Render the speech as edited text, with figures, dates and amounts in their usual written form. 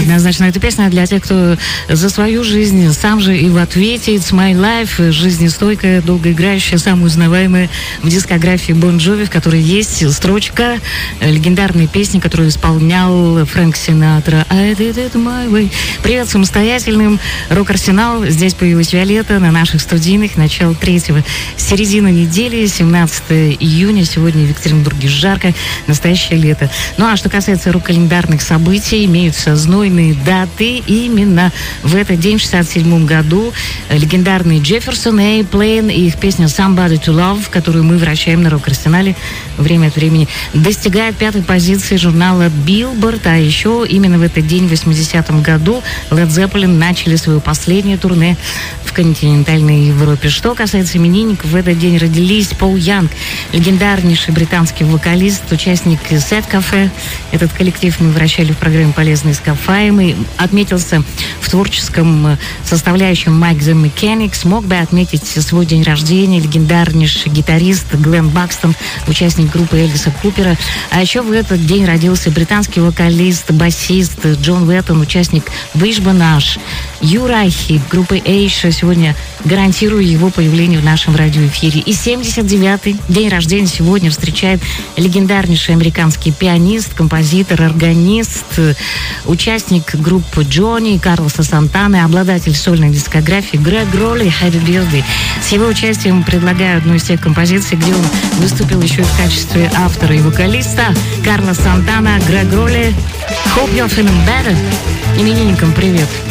однозначно. Эта песня для тех, кто за свою жизнь сам же и в ответе. It's my life, жизнестойкая, долгоиграющая, самая узнаваемая в дискографии Бон Джови, в которой есть строчка легендарной песни, которую исполнял Фрэнк Синатра. I did it my way. Привет самостоятельным. Рок-арсенал. Здесь появилась Виолетта на наших студийных. Начало 3-го. Середина недели, 17 июня. Сегодня в Екатеринбурге жарко. Настоящее лето. Ну а что касается рок-календарных событий, имеются знойные даты. Именно в этот день, в 1967 году, легендарный Джефферсон, Airplane и их песня Somebody to Love, которую мы вращаем на рок-арсенале время от времени, достигает 5-й позиции журнала Billboard. А еще именно в этот день, в 80-м году, Led Zeppelin начали свое последнее турне в континентальной Европе. Что касается именинников, в этот день родились Пол Янг, легендарнейший британский вокалист, участник Set Cafe. Этот коллектив мы вращали в программе «Полезные ископаемые». Отметился в творческом составляющем Майк The Mechanic. Смог бы отметить свой день рождения легендарнейший гитарист Глен Бакстон, участник группы Элвиса Купера. А еще в этот день родился британский вокалист, басист Джон Уэттон, участник Wishbone Ash. Юрай Хит группы Эйша. Сегодня гарантирую его появление в нашем радиоэфире. И 79-й день рождения сегодня встречает легендарнейший американский пианист, композитор, органист, участник группы Джонни, Карлоса Сантаны, обладатель сольной дискографии Грег Ролли. Happy Birthday. С его участием предлагаю одну из тех композиций, где он выступил еще и в качестве автора и вокалиста. Карлос Сантана, Грег Ролли. Hope you're feeling better. Именинникам привет.